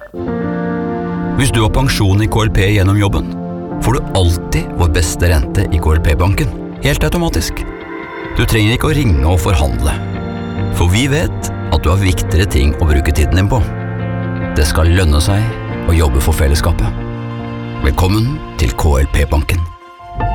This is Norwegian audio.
Hvis du har pensjon i KLP gjennom jobben, får du alltid vår beste rente i KLP-banken, helt automatisk. Du trenger ikke å ringe og forhandle, for vi vet at du har viktigere ting å bruke tiden din på. Det skal lønne seg å jobbe for fellesskapet. Velkommen til KLP-banken.